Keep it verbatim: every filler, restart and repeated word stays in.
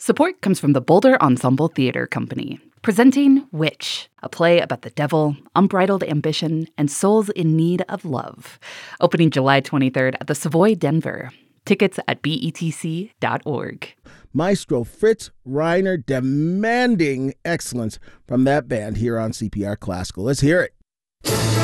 Support comes from the Boulder Ensemble Theater Company, presenting Witch, a play about the devil, unbridled ambition, and souls in need of love. Opening July twenty-third at the Savoy Denver. Tickets at B E T C dot org. Maestro Fritz Reiner demanding excellence from that band here on C P R Classical. Let's hear it.